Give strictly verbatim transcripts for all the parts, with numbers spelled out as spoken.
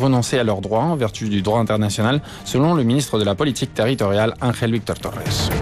renoncer à leurs droits en vertu du droit international, selon le ministre de la Politique territoriale, Ángel Víctor Torres.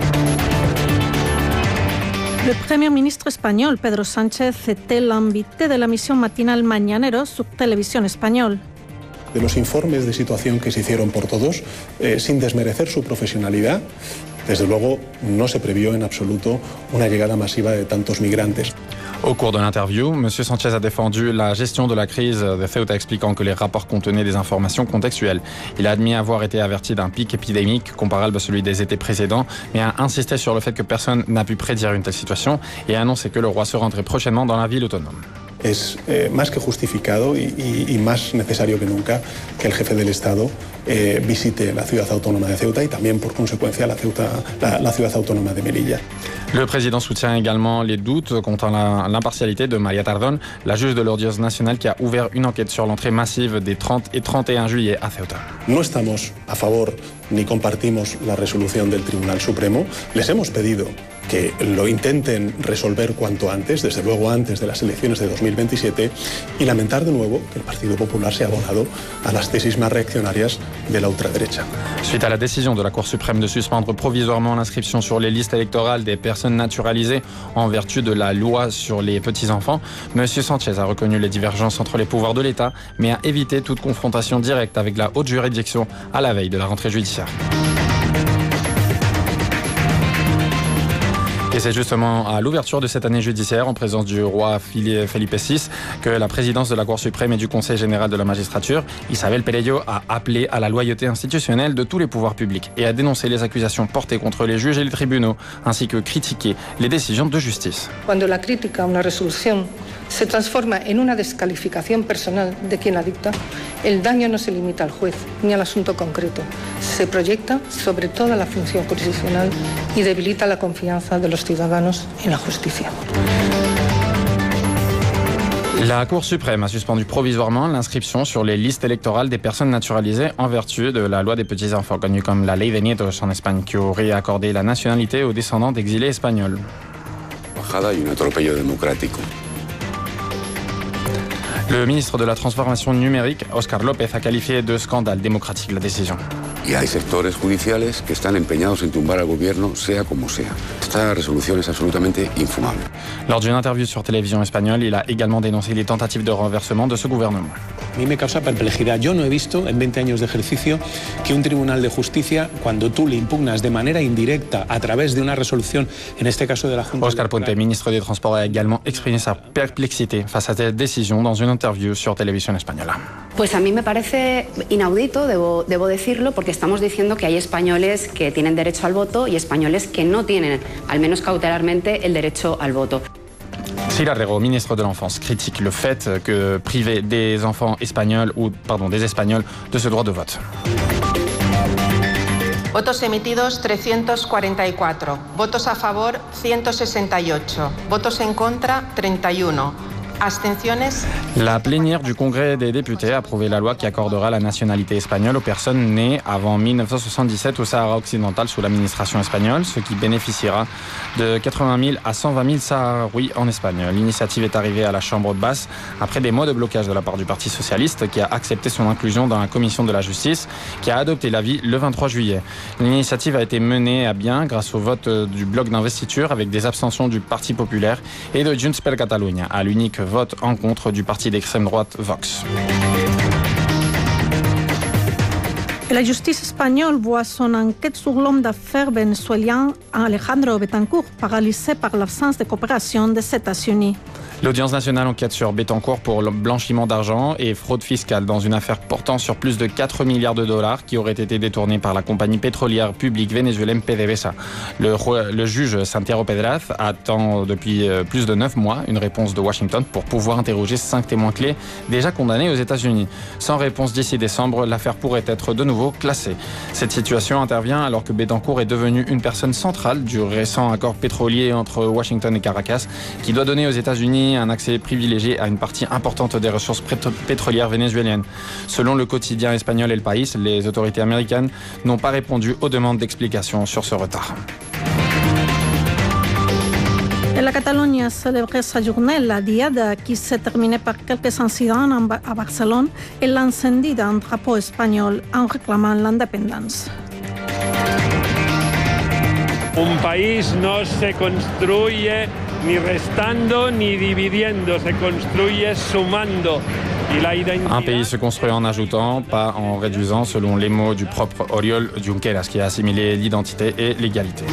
Le Premier ministre espagnol, Pedro Sánchez, était l'invité de la mission matinale Mañaneros sur Televisión Español. De los informes de situación que se hicieron por todos, eh, sin desmerecer su profesionalidad, desde luego no se previó en absoluto una llegada masiva de tantos migrantes. Au cours de l'interview, M. Sanchez a défendu la gestion de la crise de Ceuta, expliquant que les rapports contenaient des informations contextuelles. Il a admis avoir été averti d'un pic épidémique comparable à celui des étés précédents, mais a insisté sur le fait que personne n'a pu prédire une telle situation et a annoncé que le roi se rendrait prochainement dans la ville autonome. Es eh, más que justificado y, y, y más necesario que nunca que el jefe del Estado eh, visite la ciudad autónoma de Ceuta y también, por consecuencia, la, Ceuta, la, la ciudad autónoma de Melilla. Le président soutient également les doutes quant à l'impartialité de María Tardón, la juge de l'audience nationale qui a ouvert une enquête sur l'entrée massive des trente et trente et un juillet à Ceuta. No estamos a favor ni compartimos la resolución del Tribunal Supremo. Les hemos pedido que lo intenten resolver cuanto antes, desde luego antes de las elecciones de dos mil veintisiete, y lamentar de nuevo que el Partido Popular se ha abonado a las tesis más reaccionarias de la ultraderecha. Suite à la décision de la Cour suprême de suspendre provisoirement l'inscription sur les listes électorales des personnes naturalisées en vertu de la loi sur les petits-enfants, M. Sanchez a reconnu les divergences entre les pouvoirs de l'État, mais a évité toute confrontation directe avec la haute juridiction à la veille de la rentrée judiciaire. Et c'est justement à l'ouverture de cette année judiciaire, en présence du roi Felipe six, que la présidence de la Cour suprême et du Conseil général de la magistrature, Isabel Perello, a appelé à la loyauté institutionnelle de tous les pouvoirs publics et a dénoncé les accusations portées contre les juges et les tribunaux, ainsi que critiqué les décisions de justice. Cuando la crítica a una resolución se transforma en una descalificación personal de quien la dicta, el daño no se limita al juez ni al asunto concreto. Se proyecta sobre toda la función jurisdiccional y debilita la confianza de los ciudadanos en la justicia. La Cour suprême a suspendu provisoirement l'inscription sur les listes électorales des personnes naturalisées en vertu de la loi des petits-enfants, connue comme la Ley de Nietos en Espagne, qui aurait accordé la nationalité aux descendants d'exilés espagnols. Bajada y un atropello democrático. Le ministre de la Transformation numérique, Óscar López, a qualifié de scandale démocratique la décision. Y hay sectores judiciales que están empeñados en tumbar al gobierno, sea como sea. Esta resolución es absolutamente infumable. Lors d'une interview sur télévision espagnole, il a également dénoncé les tentatives de renversement de ce gouvernement. A mí me causa perplejidad. Yo no he visto en veinte años de ejercicio que un tribunal de justicia, cuando tú le impugnas de manera indirecta a través de una resolución, en este caso de la Junta... Óscar Puente, ministre des Transports, a également exprimé sa perplexité face à cette décision dans une interview sur télévision espagnole. Pues a mí me parece inaudito, debo, debo decirlo, porque estamos diciendo que hay españoles que tienen derecho al voto y españoles que no tienen, al menos cautelarmente, el derecho al voto. Sila Rego, ministre de l'Enfance, critique le fait que priver des enfants espagnols ou pardon des Espagnols de ce droit de vote. Votos emitidos trescientos cuarenta y cuatro, votos a favor ciento sesenta y ocho, votos en contra treinta y uno. Abstenciones. La plénière du Congrès des députés a approuvé la loi qui accordera la nationalité espagnole aux personnes nées avant mille neuf cent soixante-dix-sept au Sahara occidental sous l'administration espagnole, ce qui bénéficiera de quatre-vingt mille à cent vingt mille Sahraouis en Espagne. L'initiative est arrivée à la Chambre basse après des mois de blocage de la part du Parti socialiste qui a accepté son inclusion dans la commission de la justice qui a adopté l'avis le vingt-trois juillet. L'initiative a été menée à bien grâce au vote du bloc d'investiture avec des abstentions du Parti populaire et de Junts per Catalunya à l'unique vote en contre du parti d'extrême droite Vox. La justice espagnole voit son enquête sur l'homme d'affaires vénézuélien Alejandro Betancourt paralysé par l'absence de coopération des États-Unis. L'audience nationale enquête sur Betancourt pour blanchiment d'argent et fraude fiscale dans une affaire portant sur plus de quatre milliards de dollars qui auraient été détournés par la compagnie pétrolière publique vénézuélienne PDVSA. Le, le juge Santiago Pedraz attend depuis plus de neuf mois une réponse de Washington pour pouvoir interroger cinq témoins clés déjà condamnés aux États-Unis. Sans réponse d'ici décembre, l'affaire pourrait être de nouveau classée. Cette situation intervient alors que Betancourt est devenu une personne centrale du récent accord pétrolier entre Washington et Caracas qui doit donner aux États-Unis un accès privilégié à une partie importante des ressources pétrolières vénézuéliennes. Selon le quotidien espagnol El País, les autorités américaines n'ont pas répondu aux demandes d'explications sur ce retard. La Catalogne a célébré sa journée, la Diada, qui s'est terminée par quelques incidents à Barcelone et l'incendie d'un drapeau espagnol en réclamant l'indépendance. Un país no se construye ni restando ni dividiendo, se construye sumando. Un pays se construit en ajoutant, pas en réduisant, selon les mots du propre Oriol Junqueras, qui a assimilé l'identité et l'égalité.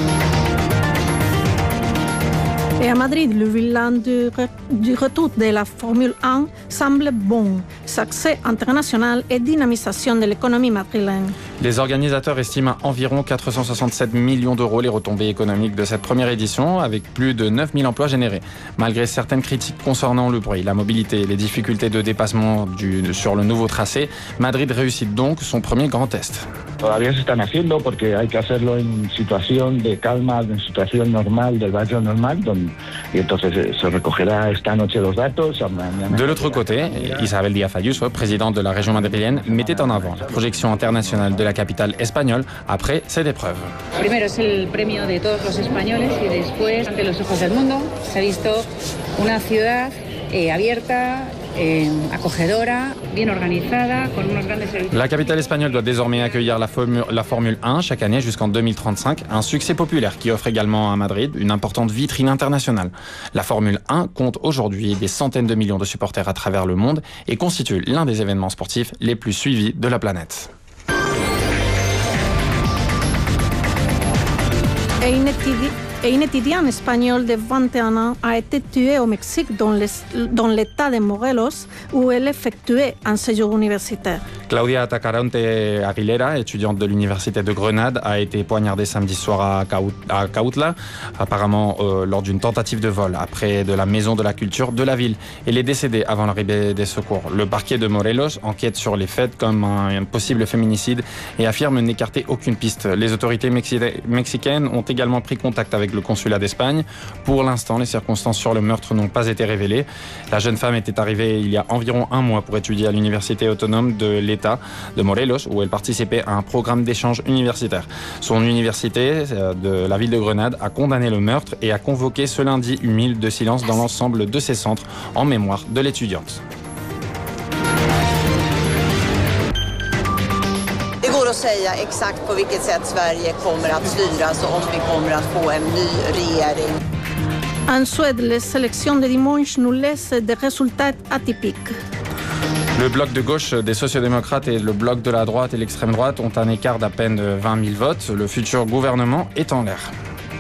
Et à Madrid, le bilan du, re- du retour de la Formule un semble bon. Succès international et dynamisation de l'économie madrilène. Les organisateurs estiment à environ quatre cent soixante-sept millions d'euros les retombées économiques de cette première édition, avec plus de neuf mille emplois générés. Malgré certaines critiques concernant le bruit, la mobilité et les difficultés de dépassement du, sur le nouveau tracé, Madrid réussit donc son premier grand test. Todavía se están haciendo porque hay que hacerlo en situación de calma, en situación normal del barrio normal, donde, y entonces se recogerá esta noche los datos. Mañana... De l'autre côté, Isabel Díaz Ayuso, présidente de la région madrilène, mettait en avant la projection internationale de la capitale espagnole après cette épreuve. Primero es el premio de todos los españoles y después, ante los ojos del mundo, se ha visto una ciudad eh, abierta, Eh, acogedora, bien organisada, con unos grandes servicios. La capitale espagnole doit désormais accueillir la, formu- la Formule un chaque année jusqu'en deux mille trente-cinq, un succès populaire qui offre également à Madrid une importante vitrine internationale. La Formule un compte aujourd'hui des centaines de millions de supporters à travers le monde et constitue l'un des événements sportifs les plus suivis de la planète. Et une étude- et un étudiant espagnol de vingt et un ans a été tué au Mexique dans, les, dans l'état de Morelos où elle effectuait un séjour universitaire. Claudia Tacarante Aguilera, étudiante de l'université de Grenade, a été poignardée samedi soir à, Caut- à Cautla, apparemment euh, lors d'une tentative de vol après de la maison de la culture de la ville. Elle est décédée avant l'arrivée des secours. Le parquet de Morelos enquête sur les faits comme un, un possible féminicide et affirme n'écarter aucune piste. Les autorités mexi- mexicaines ont également pris contact avec le consulat d'Espagne. Pour l'instant, les circonstances sur le meurtre n'ont pas été révélées. La jeune femme était arrivée il y a environ un mois pour étudier à l'université autonome de l'État de Morelos, où elle participait à un programme d'échange universitaire. Son université de la ville de Grenade a condamné le meurtre et a convoqué ce lundi une minute de silence dans l'ensemble de ses centres en mémoire de l'étudiante. Det går att säga exakt på vilket sätt Sverige kommer att styras och om vi kommer att få en ny regering. En Suède, les élections de dimanche nous laissent des résultats atypiques. Le bloc de gauche des sociodémocrates et le bloc de la droite et l'extrême droite ont un écart d'à peine vingt mille votes. Le futur gouvernement est en l'air.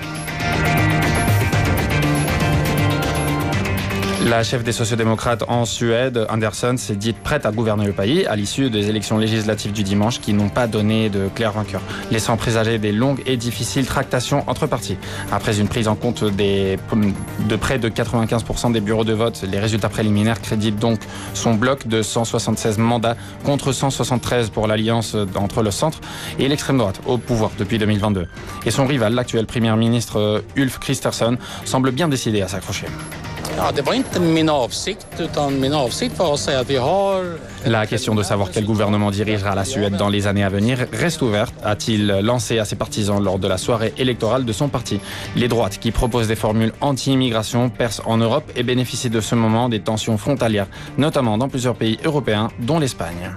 La chef des sociodémocrates en Suède, Andersson, s'est dite prête à gouverner le pays à l'issue des élections législatives du dimanche qui n'ont pas donné de clair vainqueur, laissant présager des longues et difficiles tractations entre partis. Après une prise en compte des, de près de quatre-vingt-quinze pour cent des bureaux de vote, les résultats préliminaires créditent donc son bloc de cent soixante-seize mandats contre cent soixante-treize pour l'alliance entre le centre et l'extrême droite au pouvoir depuis deux mille vingt-deux. Et son rival, l'actuel premier ministre Ulf Kristersson, semble bien décidé à s'accrocher. La question de savoir quel gouvernement dirigera la Suède dans les années à venir reste ouverte, a-t-il lancé à ses partisans lors de la soirée électorale de son parti. Les droites qui proposent des formules anti-immigration percent en Europe et bénéficient de ce moment des tensions frontalières, notamment dans plusieurs pays européens, dont l'Espagne.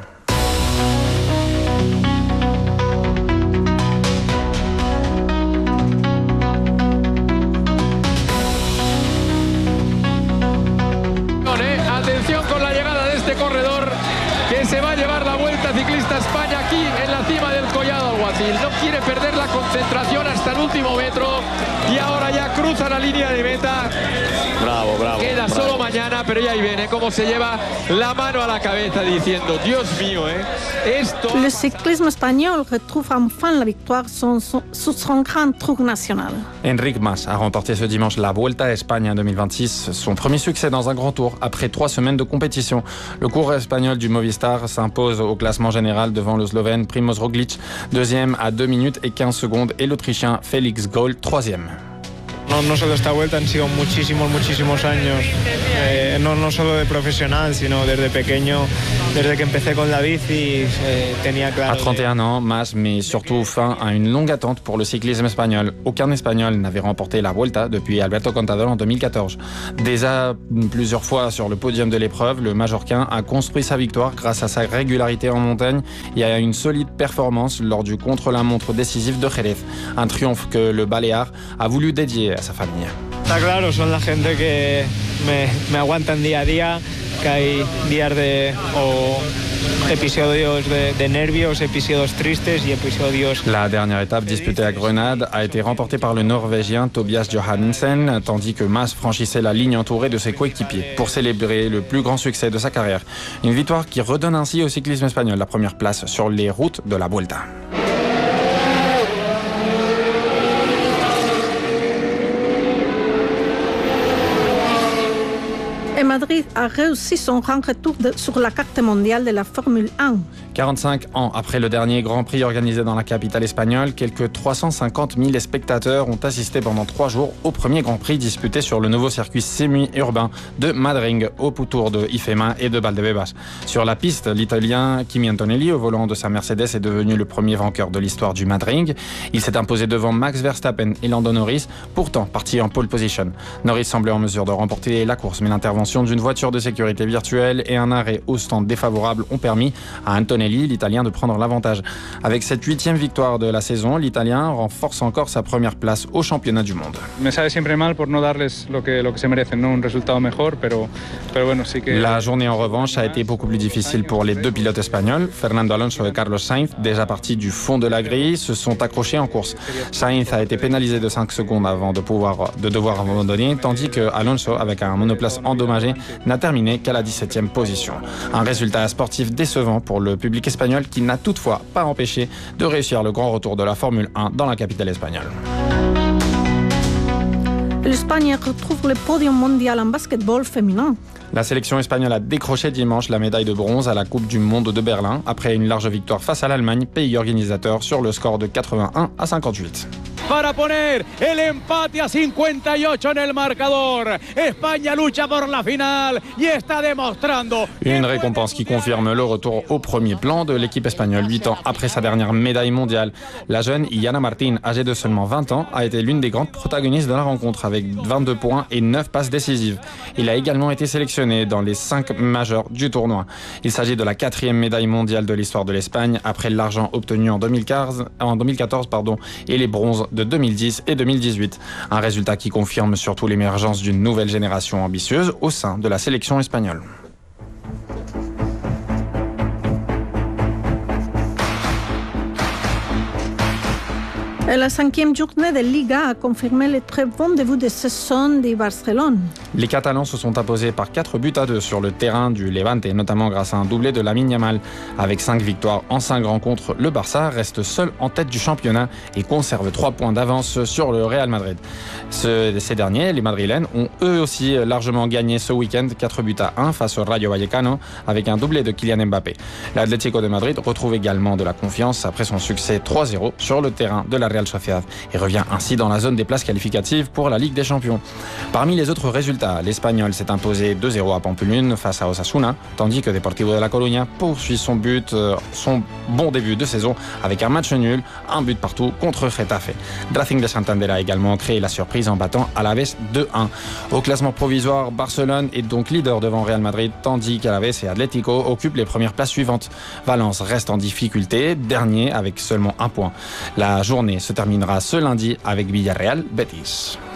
Corredor que se va a llevar la Vuelta Ciclista España aquí en la cima del Collado Alguacil. No quiere perder la concentración hasta el último metro y ahora ya cruza la línea de meta. Bravo, bravo. Queda bravo. solo mañana, pero ya ahí ven, ¿eh? Cómo se lleva la mano a la cabeza diciendo, Dios mío, ¿eh? Esto... Le cyclisme espagnol retrouve enfin la victoire sur son, sur son grand tour national. Enric Mas a remporté ce dimanche la Vuelta à Espagne en deux mille vingt-six, son premier succès dans un grand tour après trois semaines de compétition. Le coureur espagnol du Movistar s'impose au classement général devant le Slovène Primož Roglič, deuxième à deux minutes et quinze secondes, et l'Autrichien Félix Gall, troisième. No, no solo esta vuelta, han sido muchísimos, muchísimos años, eh, no, no solo de profesional, sino desde pequeño, desde que empecé con la bici, eh, tenía claro... À trente et un ans, Mas met surtout fin à une longue attente pour le cyclisme espagnol. Aucun Espagnol n'avait remporté la Vuelta depuis Alberto Contador en deux mille quatorze. Déjà plusieurs fois sur le podium de l'épreuve, le Majorquin a construit sa victoire grâce à sa régularité en montagne et à une solide performance lors du contre-la-montre décisif de Jerez. Un triomphe que le Balear a voulu dédier à sa famille. Está claro, son la gente que me, me aguantan día a día, que hay días de o episodios de, de nervios, episodios tristes y episodios... La dernière étape disputée à Grenade a été remportée par le Norvégien Tobias Johansen, tandis que Mas franchissait la ligne entouré de ses coéquipiers pour célébrer le plus grand succès de sa carrière. Une victoire qui redonne ainsi au cyclisme espagnol la première place sur les routes de la Vuelta. Et Madrid a réussi son grand retour de, sur la carte mondiale de la Formule un. quarante-cinq ans après le dernier Grand Prix organisé dans la capitale espagnole, quelques trois cent cinquante mille spectateurs ont assisté pendant trois jours au premier Grand Prix disputé sur le nouveau circuit semi-urbain de Madrid, au tour de Ifema et de Valdebebas. Sur la piste, l'Italien Kimi Antonelli, au volant de sa Mercedes, est devenu le premier vainqueur de l'histoire du Madrid. Il s'est imposé devant Max Verstappen et Lando Norris, pourtant parti en pole position. Norris semblait en mesure de remporter la course, mais l'intervention d'une voiture de sécurité virtuelle et un arrêt au stand défavorable ont permis à Antonelli, l'Italien, de prendre l'avantage. Avec cette huitième victoire de la saison, l'Italien renforce encore sa première place au championnat du monde. Me sabe siempre mal por no darles lo que, lo que se merecen, ¿no? Un resultado mejor, pero, pero bueno, sí que... La journée en revanche a été beaucoup plus difficile pour les deux pilotes espagnols. Fernando Alonso et Carlos Sainz, déjà partis du fond de la grille, se sont accrochés en course. Sainz a été pénalisé de cinq secondes avant de, pouvoir, de devoir abandonner, tandis que Alonso, avec un monoplace endommagé, n'a terminé qu'à la dix-septième position. Un résultat sportif décevant pour le public espagnol qui n'a toutefois pas empêché de réussir le grand retour de la Formule un dans la capitale espagnole. L'Espagne retrouve le podium mondial en basketball féminin. La sélection espagnole a décroché dimanche la médaille de bronze à la Coupe du Monde de Berlin après une large victoire face à l'Allemagne, pays organisateur, sur le score de quatre-vingt-un à cinquante-huit. Para poner el empate a cincuenta y ocho en el marcador. España lucha por la final y está demostrando. Une récompense qui confirme le retour au premier plan de l'équipe espagnole huit ans après sa dernière médaille mondiale. La jeune Iana Martín, âgée de seulement vingt ans, a été l'une des grandes protagonistes de la rencontre avec vingt-deux points et neuf passes décisives. Il a également été sélectionné dans les cinq majeurs du tournoi. Il s'agit de la quatrième médaille mondiale de l'histoire de l'Espagne après l'argent obtenu en deux mille quinze, en deux mille quatorze pardon, et les bronzes de deux mille dix et deux mille dix-huit. Un résultat qui confirme surtout l'émergence d'une nouvelle génération ambitieuse au sein de la sélection espagnole. Et la cinquième journée de Liga a confirmé le très bon début de saison de Barcelone. Les Catalans se sont imposés par quatre buts à deux sur le terrain du Levante, notamment grâce à un doublé de Lamine Yamal. Avec cinq victoires en cinq rencontres, le Barça reste seul en tête du championnat et conserve trois points d'avance sur le Real Madrid. Ce, ces derniers, les Madrilènes, ont eux aussi largement gagné ce week-end, quatre buts à un face au Rayo Vallecano, avec un doublé de Kylian Mbappé. L'Atlético de Madrid retrouve également de la confiance après son succès trois zéro sur le terrain de la Real Sociedad et revient ainsi dans la zone des places qualificatives pour la Ligue des Champions. Parmi les autres résultats, l'Espagnol s'est imposé deux zéro à Pampelune face à Osasuna, tandis que Deportivo de la Coruña poursuit son but, son bon début de saison avec un match nul, un but partout contre Getafe. Racing de Santander a également créé la surprise en battant Alavés deux un. Au classement provisoire, Barcelone est donc leader devant Real Madrid, tandis qu'Alavés et Atlético occupent les premières places suivantes. Valence reste en difficulté, dernier avec seulement un point. La journée se terminera ce lundi avec Villarreal Betis.